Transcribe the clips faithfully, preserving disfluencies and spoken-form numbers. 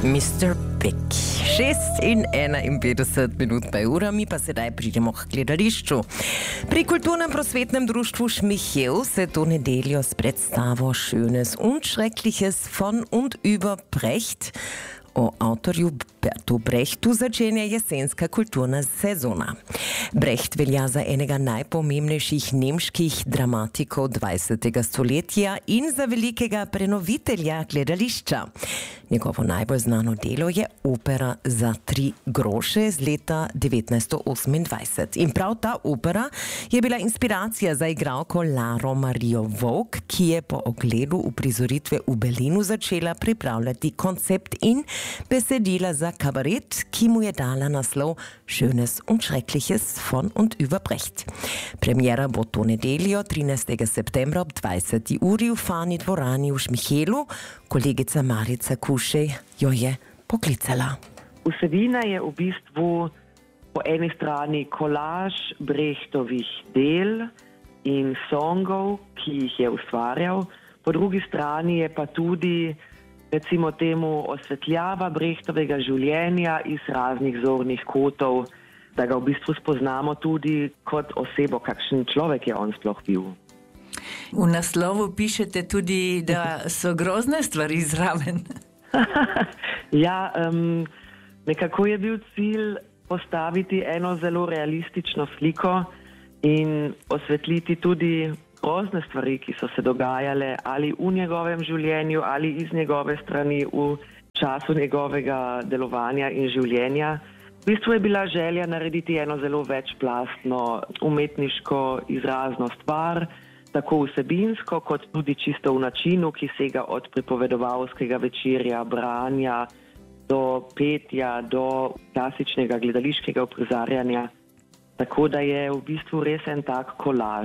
mister Big. šestinpetdeset minut pa je ura, mi pa sedaj pridemo k gledališču. Pri kulturnem prosvetnem društvu Šmichel se to nedeljo s predstavo Schönes und Schreckliches von und über Brecht o avtorju Bertu Brechtu začenja jesenska kulturna sezona. Brecht velja za enega najpomembnejših nemških dramatikov dvajsetega stoletja in za velikega prenovitelja gledališča. Njegovo najbolj znano delo je opera Za tri groše z leta devetnajststo osemindvajset. In prav ta opera je bila inspiracija za igralko Laro Marijo Vovk, ki je po ogledu uprizoritve v Berlinu začela pripravljati koncept in besedila za kabaret, ki mu je dala naslov Schönes und Schreckliches von und über Brecht. Premiera bo to nedeljo, trinajstega septembra ob dvajseti uri v Farni dvorani v Šmichelu. Kolegica Marica Kušej jo je poklicala. Vsebina je v bistvu po eni strani kolaž Brechtovih del in songov, ki jih je ustvarjal, po drugi strani je pa tudi recimo temu osvetljava Brechtovega življenja iz raznih zornih kotov, da ga v bistvu spoznamo tudi kot osebo, kakšen človek je on sploh bil. V naslovu pišete tudi, da so grozne stvari zraven. Ja, um, nekako je bil cilj postaviti eno zelo realistično sliko in osvetliti tudi grozne stvari, ki so se dogajale ali v njegovem življenju ali iz njegove strani v času njegovega delovanja in življenja. V bistvu je bila želja narediti eno zelo večplastno umetniško izrazno stvar, tako vsebinsko kot tudi čisto v načinu, ki sega od pripovedovalskega večerja, branja do petja, do klasičnega gledališkega uprizarjanja. Tako da je v bistvu res en tak kolaž.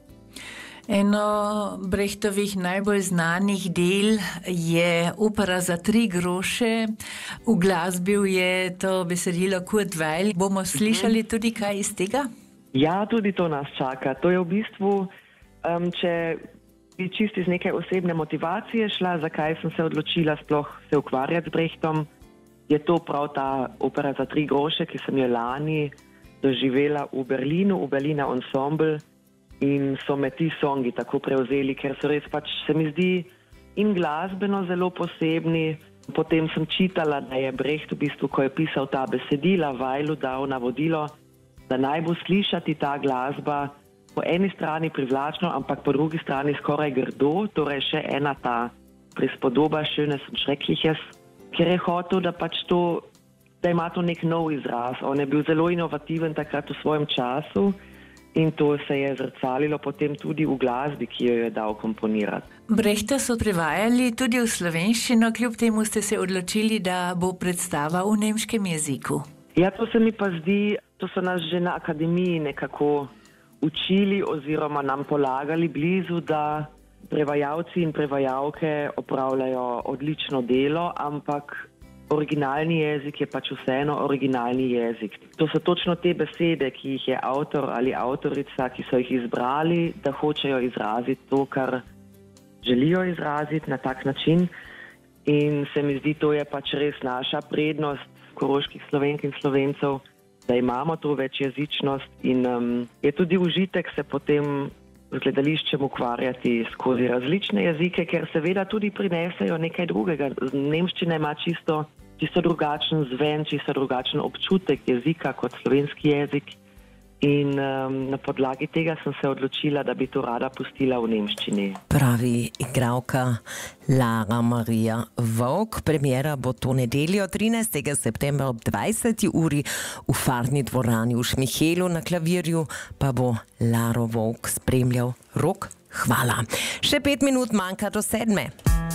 Eno Brechtovih najbolj znanih del je opera Za tri groše. Uglasbil je to besedilo Kurt Weill. Bomo slišali tudi kaj iz tega? Ja, tudi to nas čaka. To je v bistvu, um, če bi čisto iz neke osebne motivacije šla, zakaj sem se odločila sploh se ukvarjati z Brechtom, je to prav ta opera Za tri groše, ki sem jo lani doživela v Berlinu, v Berliner Ensemble. In so me ti songi tako prevzeli, ker so res pač, se mi zdi, in glasbeno zelo posebni. Potem sem čitala, da je Brecht v bistvu, ko je pisal ta besedila, Weillu dal navodilo, da naj bo slišati ta glasba po eni strani privlačno, ampak po drugi strani skoraj grdo, torej še ena ta prispodoba Schönes und Schreckliches, ker je hotel, da pač to, da ima to nek nov izraz. On je bil zelo inovativen takrat v svojem času. In to se je zrcalilo potem tudi v glasbi, ki jo je dal komponirati. Brechta so prevajali tudi v slovenščino, kljub temu ste se odločili, da bo predstava v nemškem jeziku. Ja, to se mi pa zdi, to so nas že na akademiji nekako učili oziroma nam polagali blizu, da prevajalci in prevajalke opravljajo odlično delo, ampak originalni jezik je pač vseeno originalni jezik. To so točno te besede, ki jih je avtor ali avtorica, ki so jih izbrali, da hočejo izraziti to, kar želijo izraziti na tak način. In se mi zdi, to je pač res naša prednost koroških Slovenk in Slovencev, da imamo to večjezičnost in um, je tudi užitek se potem z gledališčem ukvarjati skozi različne jezike, ker seveda tudi prinesejo nekaj drugega. Nemščina ima čisto, čisto drugačen zven, čisto drugačen občutek jezika kot slovenski jezik. In um, na podlagi tega sem se odločila, da bi to rada pustila v nemščini. Pravi igralka Lara Marija Vovk. Premiera bo to nedeljo, trinajstega septembra ob dvajseti uri v Farni dvorani v Šmichelu. Na klavirju pa bo Laro Vovk spremljal Rok Hvala. Še pet minut manjka do sedme.